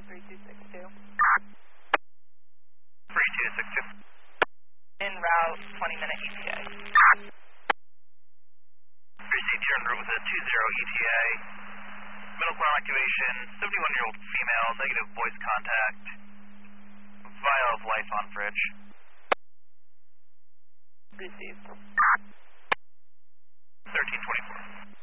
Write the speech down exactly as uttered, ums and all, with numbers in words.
three two six two. three two six two. En route, twenty minute E T A. Received here en route with a two zero E T A. Middle ground activation, seventy-one year old female, negative voice contact. Vial of life on fridge. Received.